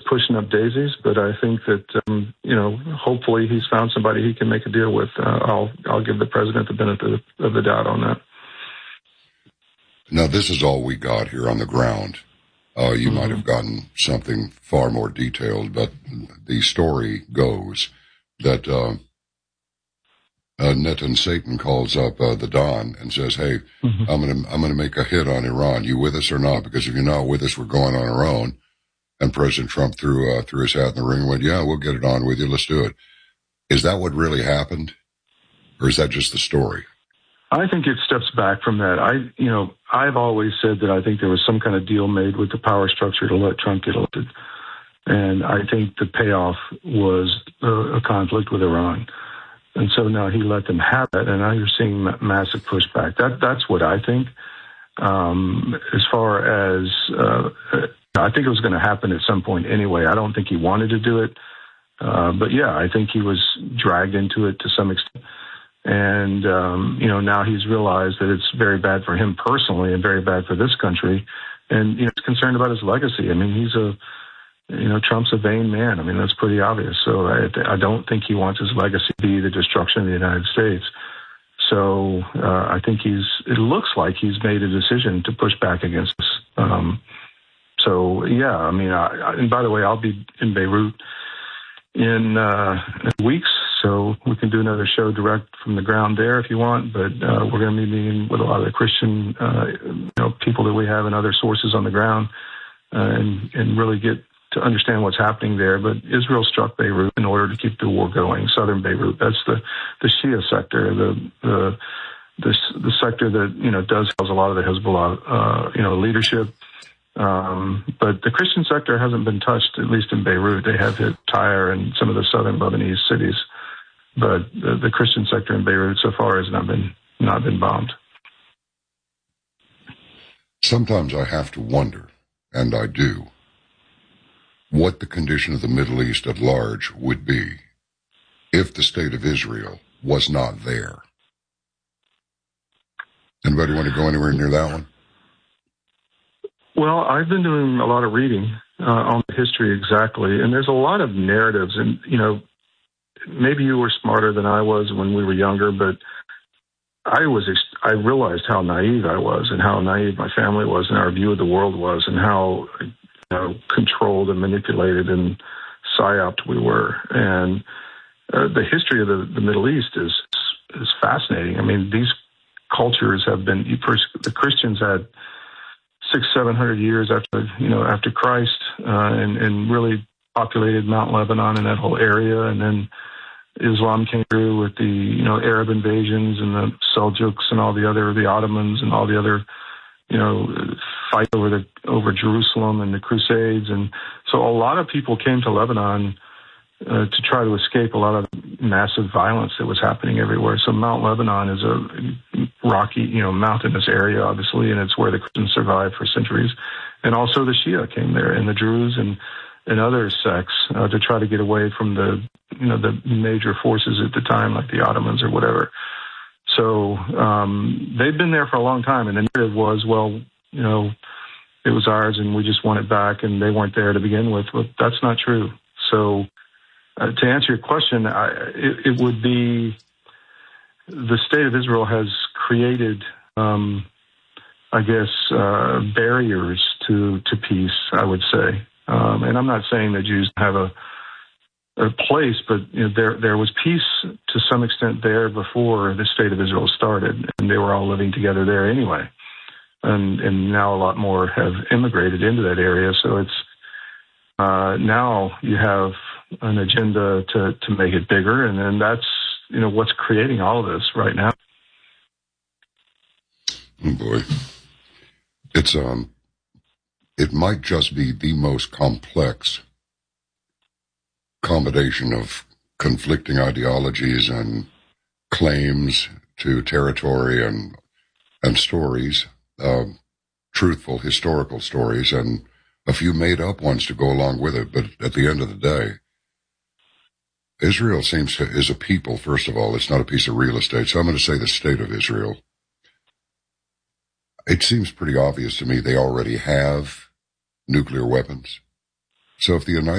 pushing up daisies, but I think that, hopefully he's found somebody he can make a deal with. I'll give the president the benefit of the doubt on that. Now, this is all we got here on the ground. You might have gotten something far more detailed, but the story goes that Netan Satan calls up the Don and says, "Hey, I'm gonna make a hit on Iran. You with us or not? Because if you're not with us, we're going on our own." And President Trump threw his hat in the ring and went, "Yeah, we'll get it on with you. Let's do it." Is that what really happened, or is that just the story? I think it steps back from that. I've always said that I think there was some kind of deal made with the power structure to let Trump get elected. And I think the payoff was a conflict with Iran. And so now he let them have it, and now you're seeing massive pushback. That's what I think. As far as, I think it was going to happen at some point anyway. I don't think he wanted to do it. But yeah, I think he was dragged into it to some extent. And, now he's realized that it's very bad for him personally and very bad for this country. And, he's concerned about his legacy. I mean, Trump's a vain man. I mean, that's pretty obvious. So I don't think he wants his legacy to be the destruction of the United States. So I think it looks like he's made a decision to push back against us. So, yeah, I mean, and by the way, I'll be in Beirut in weeks, so we can do another show direct from the ground there if you want. But we're going to be meeting with a lot of the Christian people that we have and other sources on the ground, and really get to understand what's happening there. But Israel struck Beirut in order to keep the war going. Southern Beirut, that's the Shia sector, the sector that does house a lot of the Hezbollah leadership. But the Christian sector hasn't been touched, at least in Beirut. They have hit Tyre and some of the southern Lebanese cities, but the Christian sector in Beirut so far has not been bombed. Sometimes I have to wonder, and I do, what the condition of the Middle East at large would be if the state of Israel was not there. Anybody want to go anywhere near that one? Well, I've been doing a lot of reading on the history exactly, and there's a lot of narratives. And, maybe you were smarter than I was when we were younger, but I realized how naive I was and how naive my family was and our view of the world was and how controlled and manipulated and psyoped we were. And the history of the Middle East is fascinating. I mean, these cultures have been, the Christians had 600-700 years after Christ, and really populated Mount Lebanon and that whole area. And then Islam came through with the, Arab invasions and the Seljuks and the Ottomans and all the other, fight over Jerusalem and the Crusades. And so a lot of people came to Lebanon to try to escape a lot of massive violence that was happening everywhere. So Mount Lebanon is a rocky, mountainous area, obviously, and it's where the Christians survived for centuries. And also the Shia came there, and the Druze and other sects to try to get away from the major forces at the time, like the Ottomans or whatever. So they've been there for a long time, and the narrative was, well, it was ours, and we just want it back, and they weren't there to begin with. But that's not true. So to answer your question, it would be the state of Israel has created, barriers to peace, I would say. And I'm not saying that Jews have a place, but there was peace to some extent there before the state of Israel started, and they were all living together there anyway. And now a lot more have immigrated into that area, so it's now you have an agenda to make it bigger, and then that's what's creating all of this right now. Oh boy, it's it might just be the most complex combination of conflicting ideologies and claims to territory and stories, truthful historical stories, and a few made-up ones to go along with it. But at the end of the day, Israel is a people, first of all. It's not a piece of real estate. So I'm going to say the state of Israel. It seems pretty obvious to me they already have nuclear weapons. So if the United